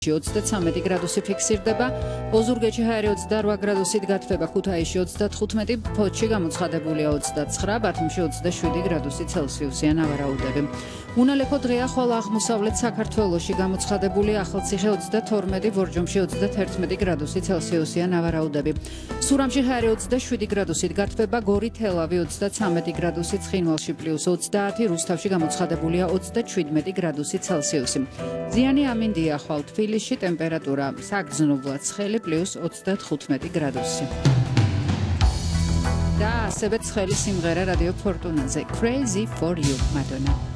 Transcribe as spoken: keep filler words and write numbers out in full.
ოცდათვრამეტი გრადუსი ფიქსირდება, ოზურგეთში ჰაერი ოცდაოთხ გრადუსით გათბება, ქუთაისში ოცდათხუთმეტი, ფოთში გამოცხადებულია ოცდაცხრა, ბათუმში ოცდაშვიდი გრადუსი ცელსიუსია ნავარაუდები. უნალექო დღეა, ხოლო აღმოსავლეთ საქართველოში გამოცხადებულია ახალციხე ოცდათორმეტი, ბორჯომში ოცდაათერთმეტი გრადუსი ცელსიუსია ნავარაუდები. სურამში ჰაერი ოცდაშვიდი გრადუსით გათბება, გორი, თელავი ოცდაცამეტი გრადუსი, ცხინვალში პლუს ოცდაათი, რუსთავში გამოცხადებულია ოცდაჩვიდმეტი გრადუსი ცელსიუსი. ზიანი ამინდია ხვალ თბილისში ტემპერატურა საგრძნობლად ცხელი პლუს ოცდათხუთმეტი გრადუსი. და ასევე ცხელი სიმღერა რადიო ფორტუნაზე Crazy for you, Madonna.